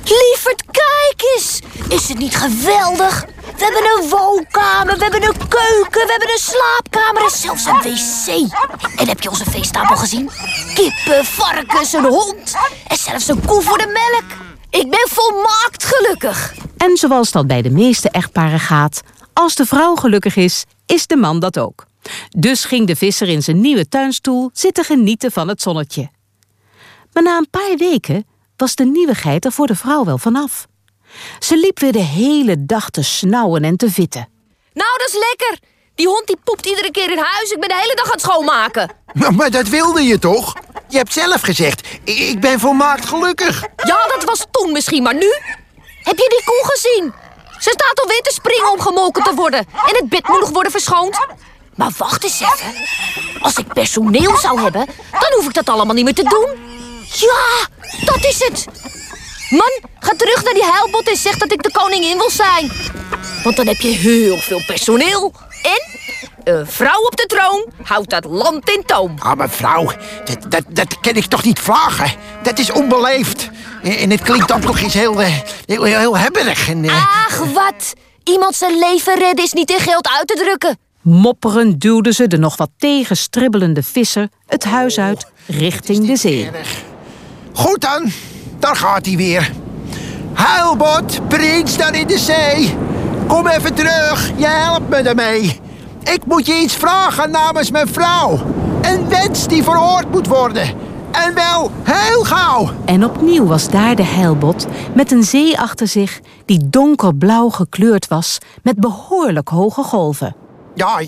Lieverd, kijk eens. Is het niet geweldig? We hebben een woonkamer, we hebben een keuken, we hebben een slaapkamer en zelfs een wc. En heb je onze feesttafel gezien? Kippen, varkens, een hond en zelfs een koe voor de melk. Ik ben volmaakt gelukkig. En zoals dat bij de meeste echtparen gaat, als de vrouw gelukkig is de man dat ook. Dus ging de visser in zijn nieuwe tuinstoel zitten genieten van het zonnetje. Maar na een paar weken was de nieuwigheid er voor de vrouw wel vanaf. Ze liep weer de hele dag te snauwen en te vitten. Nou, dat is lekker. Die hond die poept iedere keer in huis. Ik ben de hele dag aan het schoonmaken. Maar dat wilde je toch? Je hebt zelf gezegd, ik ben volmaakt gelukkig. Ja, dat was toen misschien, maar nu? Heb je die koe gezien? Ze staat alweer te springen om gemolken te worden. En het bed moet nog worden verschoond. Maar wacht eens even. Als ik personeel zou hebben, dan hoef ik dat allemaal niet meer te doen. Ja, dat is het. Man, ga terug naar die huilbot en zeg dat ik de koningin wil zijn. Want dan heb je heel veel personeel. En een vrouw op de troon houdt dat land in toom. Ah, mevrouw, dat kan ik toch niet vragen? Dat is onbeleefd. En het klinkt ook nog eens heel hebberig. Ach, wat. Iemand zijn leven redden is niet in geld uit te drukken. Mopperend duwde ze de nog wat tegenstribbelende visser het huis uit richting de zee. Goed dan, daar gaat hij weer. Huilbot, prins daar in de zee. Kom even terug, je helpt me ermee. Ik moet je iets vragen namens mijn vrouw. Een wens die verhoord moet worden. En wel heel gauw. En opnieuw was daar de heilbot met een zee achter zich die donkerblauw gekleurd was met behoorlijk hoge golven. Ja,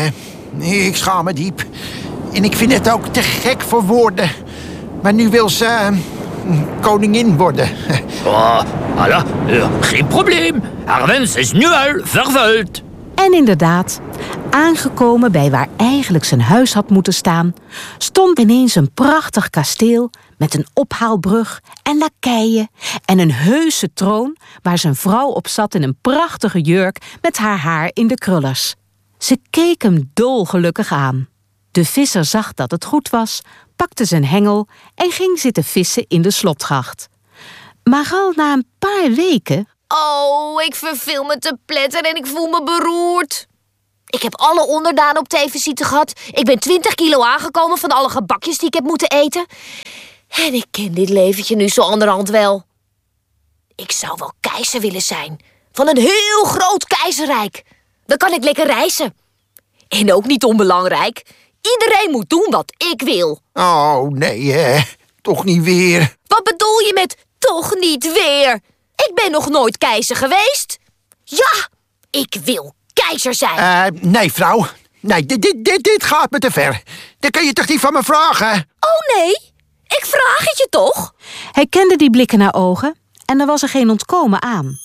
ik schaam me diep. En ik vind het ook te gek voor woorden. Maar nu wil ze koningin worden. Oh, voilà, geen probleem. Haar wens is nu al vervuld. En inderdaad, aangekomen bij waar eigenlijk zijn huis had moeten staan, stond ineens een prachtig kasteel met een ophaalbrug en lakeien en een heuse troon waar zijn vrouw op zat in een prachtige jurk met haar haar in de krullers. Ze keek hem dolgelukkig aan. De visser zag dat het goed was, pakte zijn hengel en ging zitten vissen in de slotgracht. Maar al na een paar weken... Oh, ik verveel me te pletteren en ik voel me beroerd. Ik heb alle onderdanen op tv-visite gehad. Ik ben 20 kilo aangekomen van alle gebakjes die ik heb moeten eten. En ik ken dit leventje nu zo onderhand wel. Ik zou wel keizer willen zijn. Van een heel groot keizerrijk. Dan kan ik lekker reizen. En ook niet onbelangrijk. Iedereen moet doen wat ik wil. Oh, nee, toch niet weer. Wat bedoel je met toch niet weer? Ik ben nog nooit keizer geweest. Ja, ik wil keizer zijn. Nee, vrouw. Nee, dit gaat me te ver. Dat kun je toch niet van me vragen? Oh nee, ik vraag het je toch? Hij kende die blikken naar ogen en er was er geen ontkomen aan.